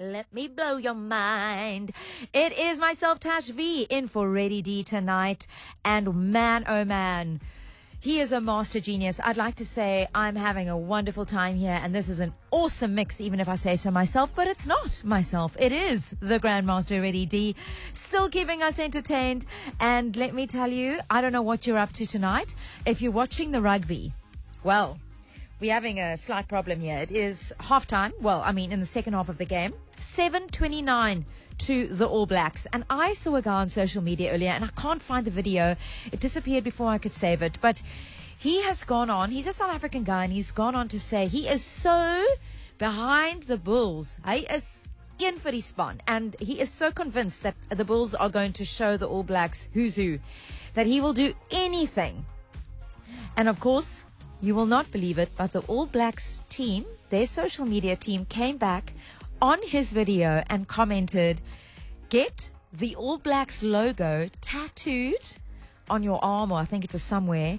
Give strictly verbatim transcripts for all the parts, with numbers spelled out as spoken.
Let me blow your mind. It is myself, Tash V, in for Ready D tonight. And man, oh man, he is a master genius. I'd like to say I'm having a wonderful time here, and this is an awesome mix, even if I say so myself, but it's not myself. It is the Grandmaster Ready D, still keeping us entertained. And let me tell you, I don't know what you're up to tonight. If you're watching the rugby, well, we're having a slight problem here. It is halftime. Well, I mean, in the second half of the game, seven twenty-nine to the All Blacks. And I saw a guy on social media earlier, and I can't find the video. It disappeared before I could save it. But he has gone on. He's a South African guy, and he's gone on to say he is so behind the Bulls. He is in for his span. And he is so convinced that the Bulls are going to show the All Blacks who's who, that he will do anything. And of course, you will not believe it, but the All Blacks team, their social media team, came back on his video and commented, get the All Blacks logo tattooed on your arm, or I think it was somewhere,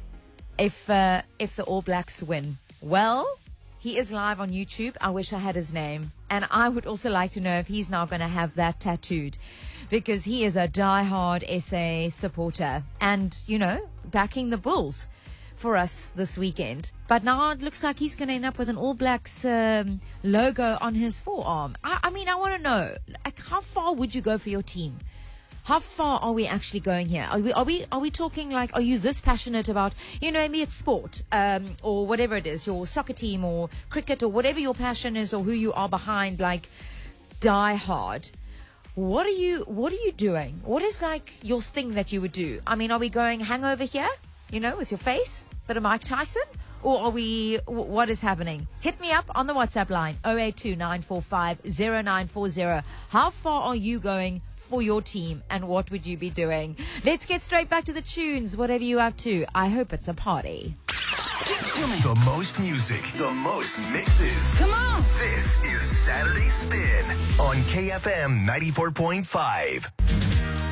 if uh, if the All Blacks win. Well, he is live on YouTube. I wish I had his name. And I would also like to know if he's now going to have that tattooed, because he is a diehard S A supporter and, you know, backing the Bulls for us this weekend. But now it looks like he's going to end up with an All Blacks um, logo on his forearm. I, I mean, I want to know, like, how far would you go for your team? How far are we actually going here? Are we are we are we talking like, are you this passionate about, you know, maybe it's sport, um, or whatever it is, your soccer team or cricket or whatever your passion is, or who you are behind, like die hard? What are you what are you doing? What is like your thing that you would do? I mean, are we going hangover here? You know, with your face, bit of Mike Tyson? Or are we, w- what is happening? Hit me up on the WhatsApp line, oh eight two, nine four five, oh nine four oh. How far are you going for your team, and what would you be doing? Let's get straight back to the tunes, whatever you're up to. I hope it's a party. The most music, the most mixes. Come on! This is Saturday Spin on K F M ninety-four point five.